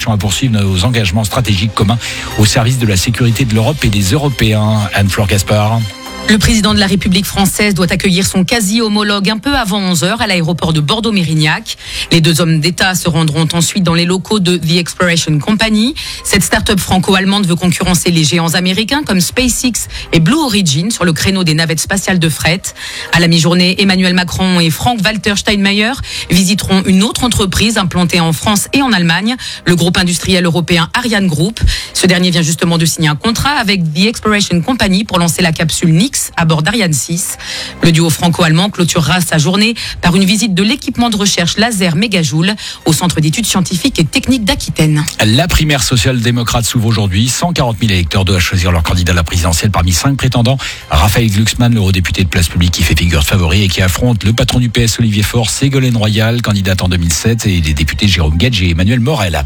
à poursuivre nos engagements stratégiques communs au service de la sécurité de l'Europe et des Européens. Anne-Fleur Gaspard. Le président de la République française doit accueillir son quasi-homologue un peu avant 11h à l'aéroport de Bordeaux-Mérignac. Les deux hommes d'État se rendront ensuite dans les locaux de The Exploration Company. Cette start-up franco-allemande veut concurrencer les géants américains comme SpaceX et Blue Origin sur le créneau des navettes spatiales de fret. À la mi-journée, Emmanuel Macron et Frank-Walter Steinmeier visiteront une autre entreprise implantée en France et en Allemagne, le groupe industriel européen Ariane Group. Ce dernier vient justement de signer un contrat avec The Exploration Company pour lancer la capsule Nix à bord d'Ariane 6. Le duo franco-allemand clôturera sa journée par une visite de l'équipement de recherche laser Mégajoule au Centre d'études scientifiques et techniques d'Aquitaine. La primaire social-démocrate s'ouvre aujourd'hui. 140 000 électeurs doivent choisir leur candidat à la présidentielle parmi 5 prétendants. Raphaël Glucksmann, l'eurodéputé de Place Publique, qui fait figure de favori et qui affronte le patron du PS Olivier Faure, Ségolène Royal, candidate en 2007, et les députés Jérôme Guedj et Emmanuel Morel.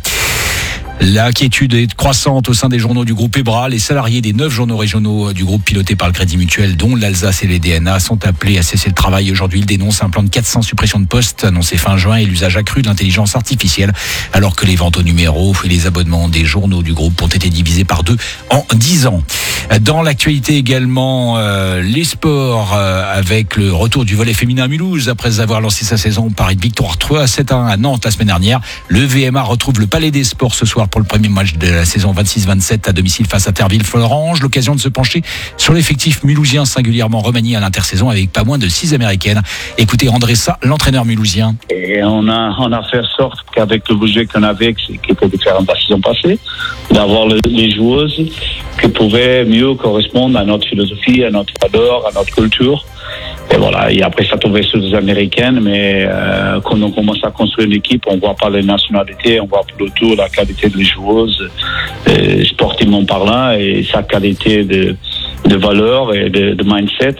L'inquiétude est croissante au sein des journaux du groupe EBRA. Les salariés des 9 journaux régionaux du groupe pilotés par le Crédit Mutuel, dont l'Alsace et les DNA, sont appelés à cesser le travail. Aujourd'hui, ils dénoncent un plan de 400 suppressions de postes annoncé fin juin et l'usage accru de l'intelligence artificielle, alors que les ventes au numéro et les abonnements des journaux du groupe ont été divisés par 2 en 10 ans. Dans l'actualité également, les sports avec le retour du volley féminin à Mulhouse. Après avoir lancé sa saison par une victoire 3-7-1 à Nantes la semaine dernière, le VMA retrouve le Palais des Sports ce soir pour le premier match de la saison 26-27 à domicile face à Terville-Florange. L'occasion de se pencher sur l'effectif mulhousien singulièrement remanié à l'intersaison avec pas moins de 6 Américaines. Écoutez André Sa, l'entraîneur mulhousien. Et on a fait en sorte qu'avec le budget qu'on avait, qui était différent de la saison passée, d'avoir les joueuses qui pouvaient mieux correspondre à notre philosophie, à notre valeur, à notre culture. Et voilà, et après ça tombait sur des Américaines, mais quand on commence à construire une équipe, on voit pas les nationalités, on voit plutôt la qualité des joueuses, sportivement parlant, et sa qualité de valeur et de mindset.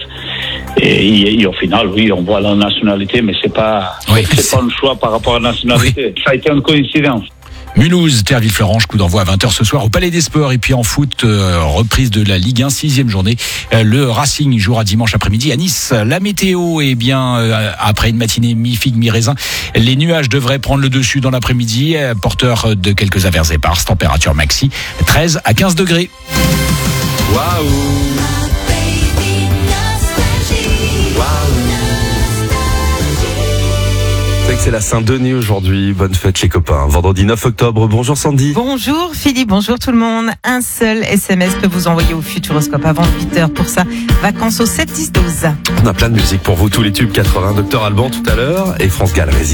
Et au final, oui, on voit la nationalité, mais c'est pas un choix par rapport à la nationalité. Oui. Ça a été une coïncidence. Mulhouse, Terville-Florange, coup d'envoi à 20h ce soir au Palais des Sports. Et puis en foot, reprise de la Ligue 1, 6e journée. Le Racing jouera dimanche après-midi à Nice. La météo, après une matinée mi-figue, mi-raisin, les nuages devraient prendre le dessus dans l'après-midi, porteur de quelques averses éparses. Température maxi 13 à 15 degrés. Waouh! C'est la Saint-Denis aujourd'hui. Bonne fête les copains. Vendredi 9 octobre. Bonjour Sandy. Bonjour Philippe, bonjour tout le monde. Un seul SMS peut vous envoyer au Futuroscope avant 8h pour ça. Vacances au 7-10-12. On a plein de musique pour vous. Tous les tubes 80. Dr Alban tout à l'heure et France Gall.